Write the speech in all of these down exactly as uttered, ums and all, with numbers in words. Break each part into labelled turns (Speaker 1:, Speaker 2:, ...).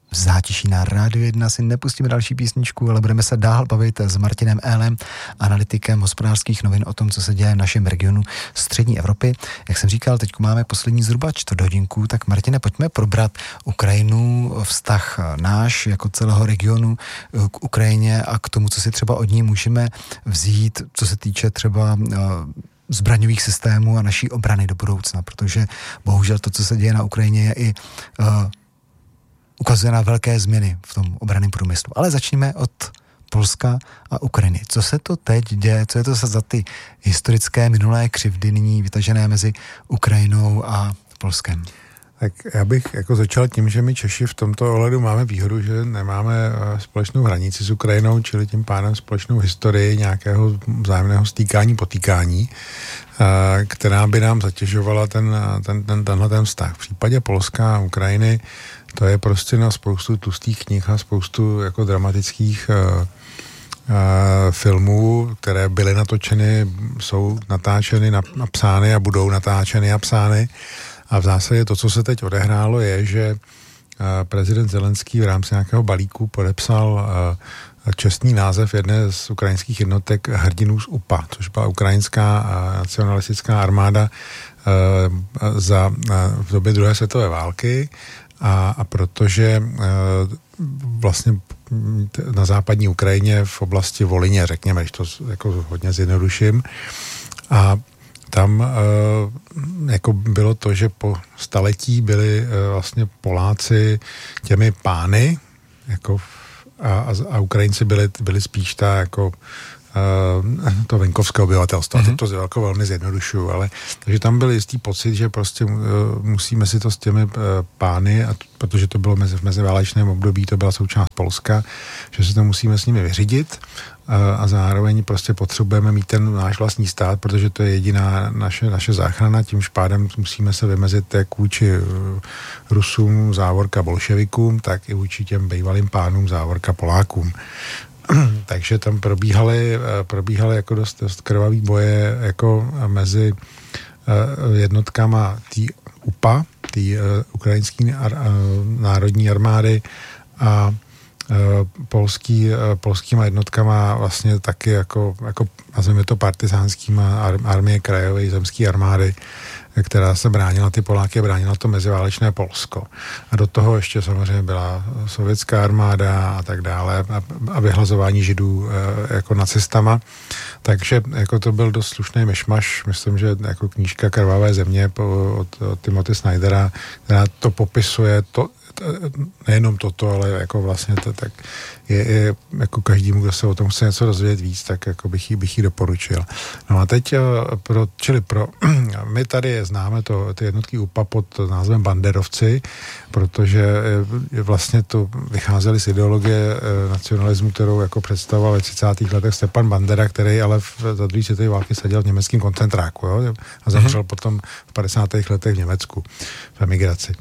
Speaker 1: v zátiší na Rádiu jedna si nepustíme další písničku, ale budeme se dál bavit s Martinem Ehlem, analytikem Hospodářských novin, o tom, co se děje v našem regionu střední Evropy. Jak jsem říkal, teď máme poslední zhruba čtvrt hodinku, tak Martine, pojďme probrat Ukrajinu, vztah náš jako celého regionu k Ukrajině a k tomu, co si třeba od ní můžeme vzít, co se týče třeba zbraňových systémů a naší obrany do budoucna, protože bohužel to, co se děje na Ukrajině, je i uh, ukazuje na velké změny v tom obranném průmyslu. Ale začněme od Polska a Ukrajiny. Co se to teď děje? Co je to za ty historické minulé křivdy nyní vytažené mezi Ukrajinou a Polskem?
Speaker 2: Tak já bych jako začal tím, že my Češi v tomto ohledu máme výhodu, že nemáme společnou hranici s Ukrajinou, čili tím pádem společnou historii nějakého vzájemného stýkání, potýkání, která by nám zatěžovala ten, ten, ten, tenhle ten vztah. V případě Polska a Ukrajiny to je prostě na spoustu tlustých knih a spoustu jako dramatických uh, uh, filmů, které byly natočeny, jsou natáčeny, napsány a budou natáčeny a psány. A v zásadě to, co se teď odehrálo, je, že uh, prezident Zelenský v rámci nějakého balíku podepsal uh, čestný název jedné z ukrajinských jednotek hrdinů z U P A, což byla ukrajinská uh, nacionalistická armáda uh, za, uh, v době druhé světové války. A, a protože e, vlastně na západní Ukrajině v oblasti Volyně, řekněme, když to jako hodně zjednoduším, a tam e, jako bylo to, že po staletí byli e, vlastně Poláci těmi pány, jako a, a Ukrajinci byli, byli spíš ta jako Uh, to venkovské obyvatelstvo. Mm-hmm. A to to jako velmi zjednodušuju, ale takže tam byl jistý pocit, že prostě uh, musíme si to s těmi uh, pány, a t- protože to bylo mezi, v meziválečném období, to byla součást Polska, že se to musíme s nimi vyřídit uh, a zároveň prostě potřebujeme mít ten náš vlastní stát, protože to je jediná naše, naše záchrana, tímž pádem musíme se vymezit jak vůči uh, Rusům, závorka bolševikům, tak i vůči těm bývalým pánům, závorka Polákům. Takže tam probíhaly, probíhaly jako dost, dost krvavý boje jako mezi jednotkama tý U P A, tý ukrajinský ar, národní armády a polský, polskýma jednotkama vlastně taky jako, jako nazveme to partizánskýma ar, armie krajové zemské armády, která se bránila, ty Poláky bránila to meziválečné Polsko. A do toho ještě samozřejmě byla sovětská armáda a tak dále a, a vyhlazování židů e, jako nacistama. Takže jako to byl dost slušný mešmaš. Myslím, že jako knížka Krvavé země po, od, od Timothy Snydera, která to popisuje, to, nejenom toto, ale jako vlastně to tak je, je jako každému, kdo se o tom chce něco dozvědět víc, tak jako bych jí, bych jí doporučil. No a teď, pro, čili pro, my tady známe to, ty jednotky U P A pod názvem banderovci, protože vlastně to vycházeli z ideologie nacionalismu, kterou jako představoval ve třicátých letech Stepan Bandera, který ale v, za druhé světové války seděl v německém koncentráku, jo, a zemřel mm-hmm. potom v padesátých letech v Německu v emigraci.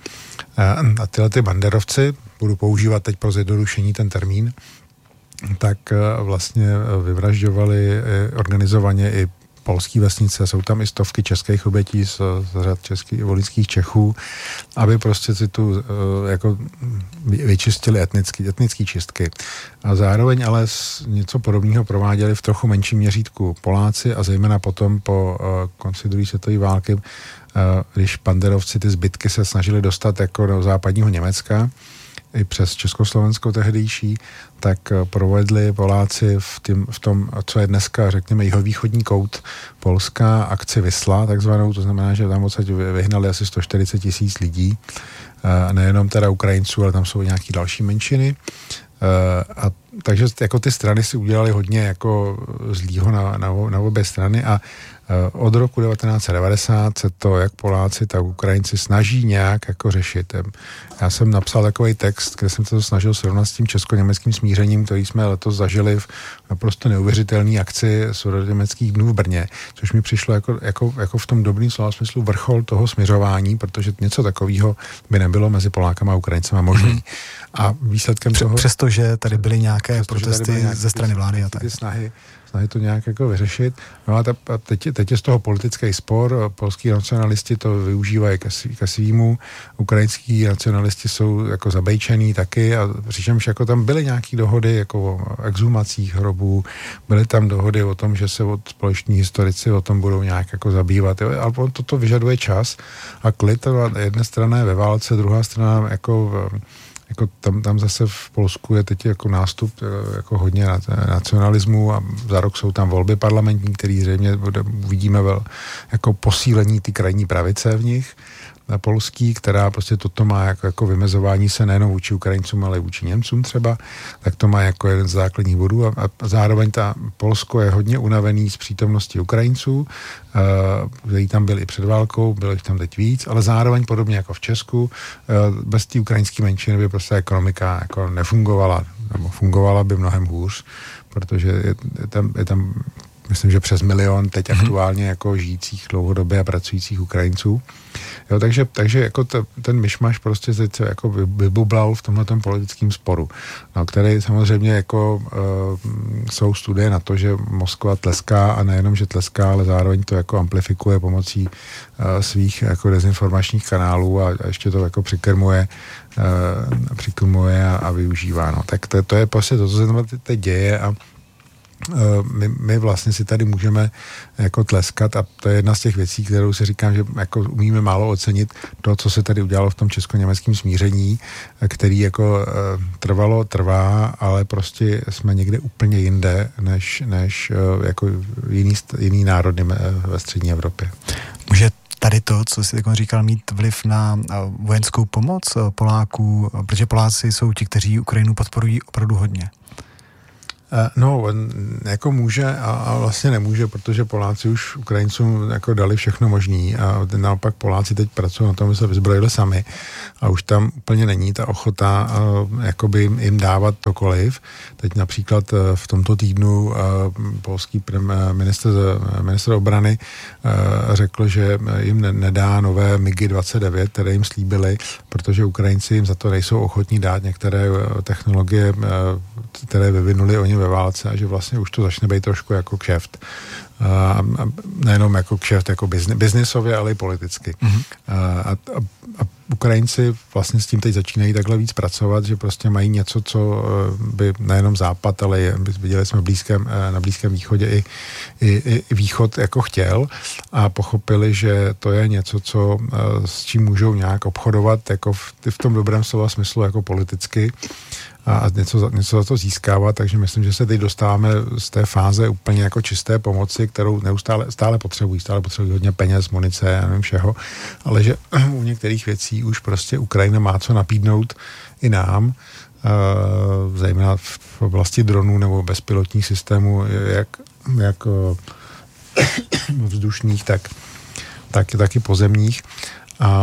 Speaker 2: A tyhle ty banderovci, budu používat teď pro zjednodušení ten termín, tak vlastně vyvražďovali organizovaně i polský vesnice, jsou tam i stovky českých obětí z, z řad českých volinských Čechů, aby prostě si tu jako vyčistili etnický, etnický čistky. A zároveň ale něco podobného prováděli v trochu menším měřítku Poláci a zejména potom po konci druhé světové války, když banderovci ty zbytky se snažili dostat jako do západního Německa, i přes Československo tehdejší, tak provedli Poláci v, tým, v tom, co je dneska, řekněme, jihovýchodní kout Polska, akci Vysla, takzvanou, to znamená, že tam odsaď vyhnali asi sto čtyřicet tisíc lidí, nejenom teda Ukrajinců, ale tam jsou nějaký další menšiny. A takže jako ty strany si udělali hodně jako zlýho na, na, na obě strany a od roku devatenáct set devadesát se to jak Poláci, tak Ukrajinci snaží nějak jako řešit. Já jsem napsal takový text, kde jsem se to snažil srovnat s tím česko-německým smířením, který jsme letos zažili v naprosto neuvěřitelné akci Sudetoněmeckých dnů v Brně, což mi přišlo jako, jako, jako v tom dobrým slova smyslu vrchol toho směřování, protože něco takového by nebylo mezi Polákama a Ukrajincema možný. Mm-hmm. A výsledkem
Speaker 1: Pře-
Speaker 2: toho...
Speaker 1: Přestože tady byly nějaké protesty tady byly nějaké ze strany vlády a tak.
Speaker 2: Ty snahy snaží to nějak jako vyřešit. No a teď, teď je z toho politický spor, polský nacionalisti to využívají ke svýmu, ukrajinský nacionalisti jsou jako zabejčený taky a přičemž jako tam byly nějaký dohody jako o exhumacích hrobů, byly tam dohody o tom, že se od společní historici o tom budou nějak jako zabývat, jo, ale toto vyžaduje čas a klid, jedna strana je ve válce, druhá strana jako jako tam, tam zase v Polsku je teď jako nástup jako hodně nacionalismu a za rok jsou tam volby parlamentní, který zřejmě bude, uvidíme vel, jako posílení ty krajní pravice v nich polský, která prostě toto má jako, jako vymezování se nejenom vůči Ukrajincům, ale i vůči Němcům třeba, tak to má jako jeden z základních bodů a, a zároveň ta Polsko je hodně unavený z přítomnosti Ukrajinců, uh, kteří tam byli i před válkou, bylo jich tam teď víc, ale zároveň podobně jako v Česku, uh, bez té ukrajinské menšiny by prostě ekonomika jako nefungovala, nebo fungovala by mnohem hůř, protože je, je tam, je tam myslím, že přes milion teď mm-hmm. aktuálně jako žijících dlouhodobě a pracujících Ukrajinců. Jo, takže, takže jako t, ten myšmaš prostě teď se jako vybublal v tomhletom politickém sporu, no, který samozřejmě jako uh, jsou studie na to, že Moskva tleská a nejenom, že tleská, ale zároveň to jako amplifikuje pomocí uh, svých jako dezinformačních kanálů a, a ještě to jako přikrmuje uh, přikrmuje a, a využívá. No. Tak to, to je prostě to, co se tam teď děje a My, my vlastně si tady můžeme jako tleskat a to je jedna z těch věcí, kterou si říkám, že jako umíme málo ocenit to, co se tady udělalo v tom česko-německém smíření, který jako trvalo, trvá, ale prostě jsme někde úplně jinde, než, než jako jiný, jiný národy ve střední Evropě.
Speaker 1: Může tady to, co jsi tak říkal, mít vliv na vojenskou pomoc Poláků, protože Poláci jsou ti, kteří Ukrajinu podporují opravdu hodně?
Speaker 2: No, jako může a, a vlastně nemůže, protože Poláci už Ukrajincům jako dali všechno možný a naopak Poláci teď pracují na tom, aby se vyzbrojili sami a už tam úplně není ta ochota a, jakoby jim dávat cokoliv. Teď například v tomto týdnu a, polský prem, minister, minister obrany a, řekl, že jim ne, nedá nové MiGy dvacet devět, které jim slíbili, protože Ukrajinci jim za to nejsou ochotní dát některé technologie, které vyvinuli oni ve válce a že vlastně už to začne být trošku jako kšeft. A, a nejenom jako kšeft, jako biznisově, ale i politicky. Mm-hmm. A, a, a Ukrajinci vlastně s tím teď začínají takhle víc pracovat, že prostě mají něco, co by nejenom Západ, ale je, viděli jsme v blízkém, na Blízkém východě i, i, i východ jako chtěl a pochopili, že to je něco, co s čím můžou nějak obchodovat jako v, v tom dobrém slova smyslu jako politicky a něco, něco za to získávat, takže myslím, že se teď dostáváme z té fáze úplně jako čisté pomoci, kterou neustále stále potřebují, stále potřebují hodně peněz, munice, já nevím všeho, ale že u některých věcí už prostě Ukrajina má co nabídnout i nám, zejména v oblasti dronů nebo bezpilotních systémů, jak, jak vzdušných, tak, tak, tak i pozemních a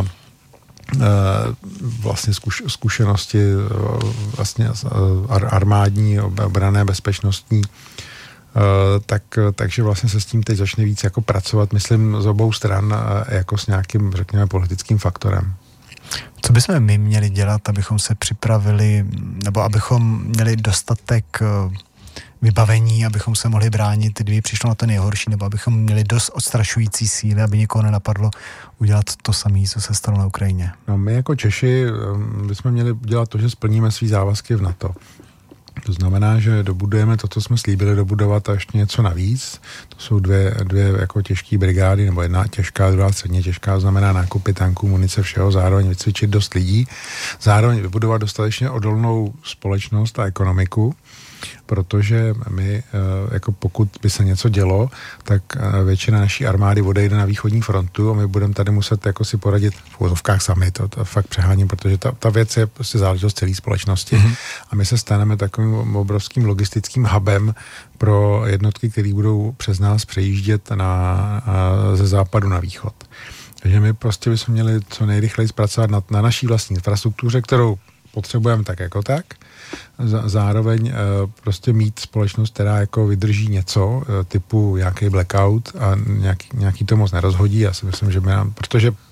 Speaker 2: vlastně zkuš, zkušenosti vlastně armádní, obranné, bezpečnostní, tak, takže vlastně se s tím teď začne víc jako pracovat, myslím, z obou stran jako s nějakým, řekněme, politickým faktorem.
Speaker 1: Co bychom my měli dělat, abychom se připravili, nebo abychom měli dostatek vybavení, abychom se mohli bránit, kdyby přišlo na to nejhorší, nebo abychom měli dost odstrašující síly, aby nikoho nenapadlo udělat to samé, co se stalo na Ukrajině?
Speaker 2: No, my jako Češi bychom měli dělat to, že splníme svý závazky v NATO. To znamená, že dobudujeme to, co jsme slíbili dobudovat a ještě něco navíc. To jsou dvě, dvě jako těžké brigády, nebo jedna těžká, druhá středně těžká, to znamená nákupy tanků, munice, všeho, zároveň vycvičit dost lidí, zároveň vybudovat dostatečně odolnou společnost a ekonomiku, protože my, jako pokud by se něco dělo, tak většina naší armády odejde na východní frontu a my budeme tady muset jako si poradit v úzovkách sami, to, to fakt přeháním, protože ta, ta věc je prostě záležitost celé společnosti mm-hmm. a my se staneme takovým obrovským logistickým hubem pro jednotky, které budou přes nás přejíždět na, na, ze západu na východ. Takže my prostě bychom měli co nejrychleji zpracovat na, na naší vlastní infrastruktuře, kterou potřebujeme tak jako tak, zároveň prostě mít společnost, která jako vydrží něco typu nějaký blackout a nějaký, nějaký to moc nerozhodí. Já si myslím, že by nám, protože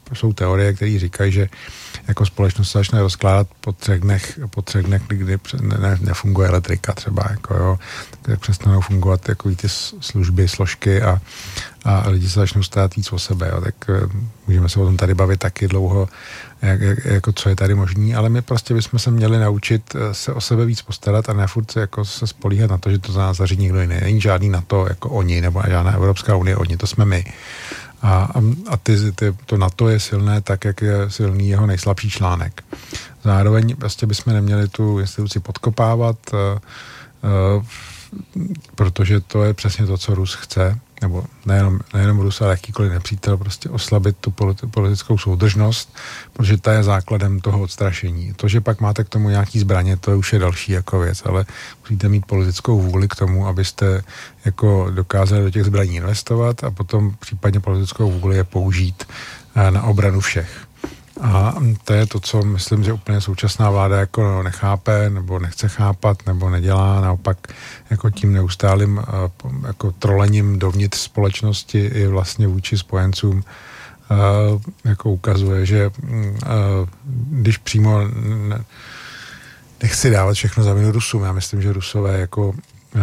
Speaker 2: jsou teorie, které říkají, že jako společnost se začne rozkládat po třech dnech, po třech dnech, kdy ne, nefunguje elektrika třeba, jako jo, tak přestanou fungovat takový ty služby, složky a, a lidi se začnou starat víc o sebe, jo, tak můžeme se o tom tady bavit taky dlouho, jak, jak, jako co je tady možný, ale my prostě bychom se měli naučit se o sebe víc postarat a ne furt se, jako se spolíhat na to, že to za nás zařídí někdo jiný. Není žádný NATO jako oni, nebo žádná Evropská unie oni, to jsme my. A, a ty, ty, to NATO je silné tak, jak je silný jeho nejslabší článek. Zároveň prostě bychom neměli tu instituci podkopávat, uh, uh, protože to je přesně to, co Rus chce, nebo nejenom, nejenom Rus, ale jakýkoliv nepřítel, prostě oslabit tu politi- politickou soudržnost, protože ta je základem toho odstrašení. To, že pak máte k tomu nějaký zbraně, to už je další jako věc, ale musíte mít politickou vůli k tomu, abyste jako dokázali do těch zbraní investovat a potom případně politickou vůli je použít na obranu všech. A to je to, co myslím, že úplně současná vláda jako nechápe, nebo nechce chápat, nebo nedělá. Naopak jako tím neustálým jako trolením dovnitř společnosti i vlastně vůči spojencům jako ukazuje, že když přímo nechci dávat všechno za vinu Rusům, já myslím, že Rusové jako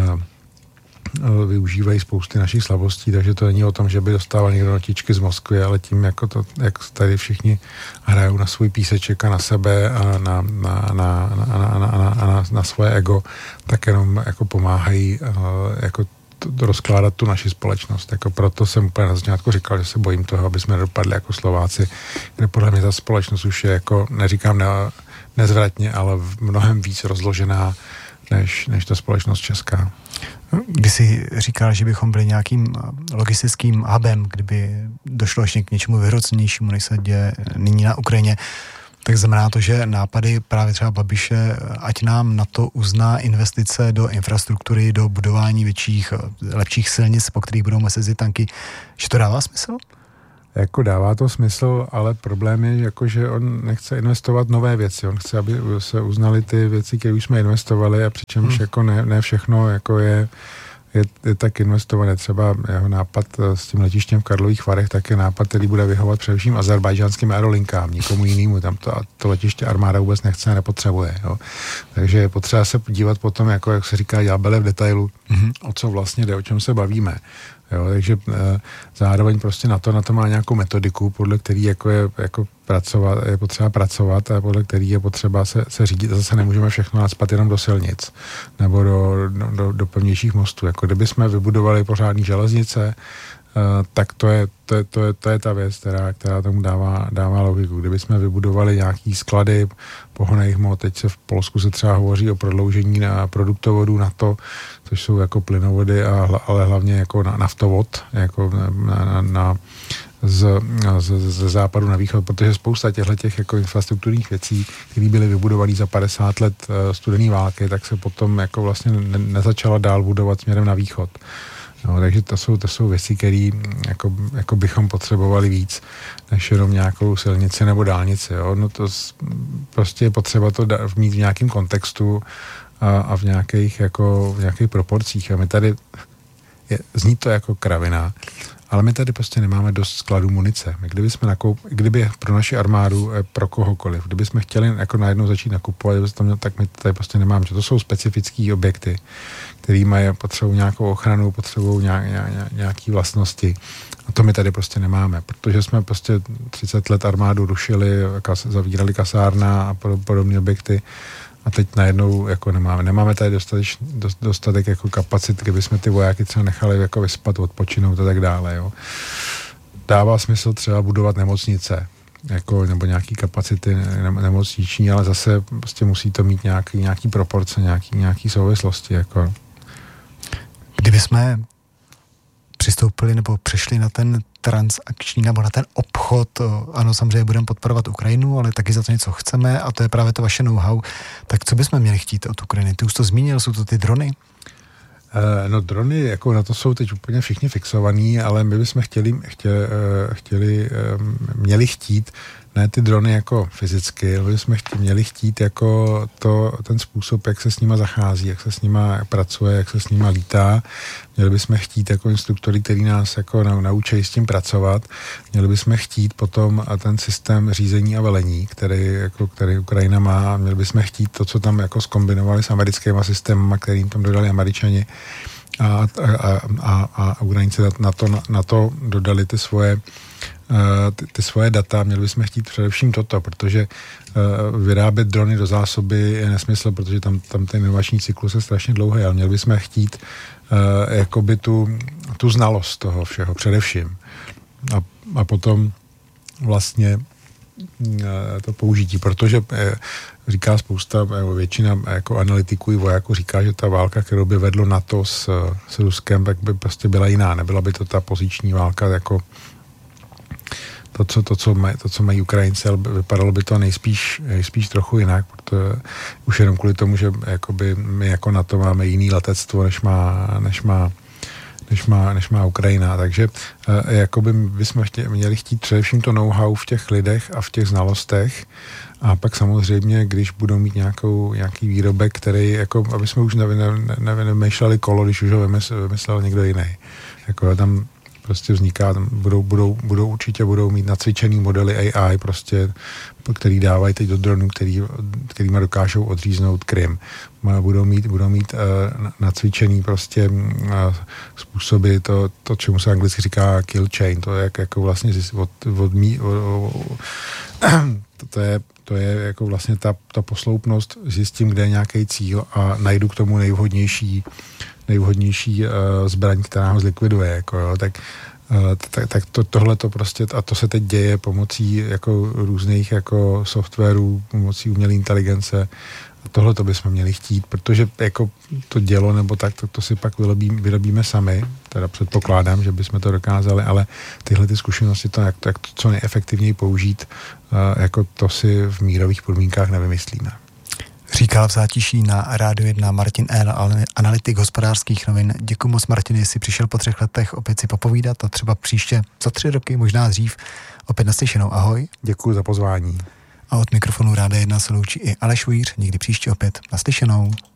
Speaker 2: využívají spousty našich slabostí, takže to není o tom, že by dostával někdo notičky z Moskvy, ale tím, jako to, jak tady všichni hrajou na svůj píseček a na sebe a na, na, na, na, na, na, na, na, na svoje ego, tak jenom jako pomáhají jako to, rozkládat tu naši společnost. Jako proto jsem úplně na začátku říkal, že se bojím toho, aby jsme dopadli jako Slováci, kde podle mě ta společnost už je jako, neříkám ne, nezvratně, ale mnohem víc rozložená než, než ta společnost česká.
Speaker 1: Když jsi říkal, že bychom byli nějakým logistickým hubem, kdyby došlo ještě k něčemu vyhrocenějšímu, než se děje nyní na Ukrajině, tak znamená to, že nápady právě třeba Babiše, ať nám na to uzná investice do infrastruktury, do budování větších, lepších silnic, po kterých budou muset jezdit tanky, že to dává smysl?
Speaker 2: Jako dává to smysl, ale problém je, jako, že on nechce investovat nové věci. On chce, aby se uznaly ty věci, které už jsme investovali a přičemž hmm. jako ne, ne všechno jako je, je, je tak investované. Třeba jeho nápad s tím letištěm v Karlových Varech, tak je nápad, který bude vyhovovat především azerbajdžánským aerolinkám, nikomu jinému. Tam to, to letiště armáda vůbec nechce a nepotřebuje. Jo. Takže je potřeba se podívat potom, jako jak se říká, ďábele v detailu, hmm. o co vlastně jde, o čem se bavíme. Jo, takže e, zároveň prostě na to, na to má nějakou metodiku, podle který jako je, jako pracovat, je potřeba pracovat a podle který je potřeba se, se řídit. A zase nemůžeme všechno nacpat jenom do silnic nebo do, do, do pevnějších mostů. Jako kdyby jsme vybudovali pořádný železnice, e, tak to je, to, je, to, je, to je ta věc, která, která tomu dává, dává logiku. Kdyby jsme vybudovali nějaký sklady pohonných hmot, teď se v Polsku se třeba hovoří o prodloužení na produktovodu na to, což jsou jako plynovody, a, ale hlavně jako na, naftovod, jako na, na, na, z, z, ze západu na východ, protože spousta těchto jako infrastrukturních věcí, které byly vybudované za padesát let studené války, tak se potom jako vlastně ne, nezačala dál budovat směrem na východ. No, takže to jsou, to jsou věci, které jako, jako bychom potřebovali víc, než jenom nějakou silnici nebo dálnici. Jo. No to prostě je potřeba to mít v nějakém kontextu a, a v nějakých, jako, v nějakých proporcích. A my tady, je, zní to jako kravina, ale my tady prostě nemáme dost skladů munice. My kdyby jsme nakoup, kdyby pro naši armádu, pro kohokoliv, kdyby jsme chtěli jako najednou začít nakupovat, tak my tady prostě nemáme. Že to jsou specifické objekty, který mají potřebují nějakou ochranu, potřebují nějak, nějak, nějaké vlastnosti. A to my tady prostě nemáme, protože jsme prostě třicet let armádu rušili, kas, zavírali kasárna a podobné objekty. A teď najednou jako nemáme. Nemáme tady dostatek, dostatek jako kapacit, kdyby jsme ty vojáky třeba nechali jako vyspat, odpočinout a tak dále. Jo. Dává smysl třeba budovat nemocnice, jako, nebo nějaký kapacity nemocniční, ale zase prostě musí to mít nějaký, nějaký proporce, nějaký, nějaký souvislosti. Jako.
Speaker 1: Kdyby jsme přistoupili nebo přešli na ten transakční nebo na ten obchod, ano, samozřejmě budeme podporovat Ukrajinu, ale taky za to něco chceme a to je právě to vaše know-how. Tak co bychom měli chtít od Ukrajiny? Ty už to zmínil, jsou to ty drony?
Speaker 2: No drony, jako na to jsou teď úplně všichni fixovaní, ale my bychom chtěli, chtěli, chtěli měli chtít ne ty drony jako fyzicky, ale jsme chtě, měli chtít jako to, ten způsob, jak se s nima zachází, jak se s nima pracuje, jak se s nima lítá. Měli bychom chtít jako instruktory, který nás jako naučí s tím pracovat. Měli bychom chtít potom ten systém řízení a velení, který, jako, který Ukrajina má. Měli bychom chtít to, co tam jako zkombinovali s americkými systémy, kterým tam dodali Američani. A, a, a, a Ukrajinci na to, na to dodali ty svoje, ty, ty svoje data. Měli bychom chtít především toto, protože vyrábět drony do zásoby je nesmysl, protože tam, tam ten inovační cyklus je strašně dlouhý, ale měli bychom chtít jakoby tu, tu znalost toho všeho především. A, a potom vlastně to použití, protože říká spousta, většina jako analytiků i vojáků říká, že ta válka, kterou by vedlo NATO s, s Ruskem, tak by prostě byla jiná. Nebyla by to ta poziční válka, jako to, co, to, co, maj, to, co mají Ukrajinci, ale vypadalo by to nejspíš, nejspíš trochu jinak, protože už jenom kvůli tomu, že jakoby my jako NATO máme jiný letectvo, než má, než má Než má, než má Ukrajina. Takže e, jakoby bychom chtě, měli chtít především to know-how v těch lidech a v těch znalostech a pak samozřejmě, když budou mít nějakou, nějaký výrobek, který, jako, aby jsme už nevymýšleli kolo, když už ho vymyslel, vymyslel někdo jiný. Jako tam prostě vzniká, tam budou, budou, budou určitě budou mít nacvičený modely A I, prostě, který dávají teď do dronů, který, kterýma dokážou odříznout Krym. Budou mít, budou mít uh, nacvičený prostě uh, způsoby, to, to, čemu se anglicky říká kill chain, to je jak, jako vlastně od, od, mí, od, od, to, to je to je jako vlastně ta, ta posloupnost, zjistím, kde je nějaký cíl a najdu k tomu nejvhodnější nejvhodnější uh, zbraň, která ho zlikviduje, jako jo, tak, uh, tak, tak to, tohle to prostě, a to se teď děje pomocí jako různých jako softwarů, pomocí umělé inteligence. A tohle to bychom měli chtít, protože jako to dělo nebo tak, to, to si pak vyrobíme, vyrobíme sami, teda předpokládám, že bychom to dokázali, ale tyhle ty zkušenosti, to, jak, to, jak to co nejefektivněji použít, uh, jako to si v mírových podmínkách nevymyslíme.
Speaker 1: Říkal v zátiší na Rádiu jedna Martin Ehl, analytik Hospodářských novin. Děkuji moc, Martin, jestli přišel po třech letech opět si popovídat a třeba příště za tři roky, možná dřív, opět naslyšenou. Ahoj.
Speaker 2: Děkuji za pozvání.
Speaker 1: A od mikrofonu Rádia jedna se loučí i Aleš Vůjíř, někdy příště opět naslyšenou.